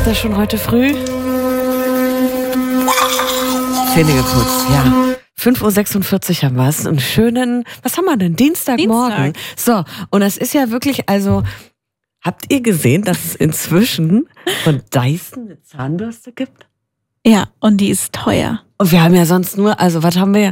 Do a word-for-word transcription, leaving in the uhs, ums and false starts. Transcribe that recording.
das schon heute früh? Zähne geputzt, ja. fünf Uhr sechsundvierzig haben wir es. Einen schönen, was haben wir denn? Dienstagmorgen. Dienstag. So, und das ist ja wirklich, also, habt ihr gesehen, dass es inzwischen von Dyson eine Zahnbürste gibt? Ja, und die ist teuer. Und wir haben ja sonst nur, also was haben wir?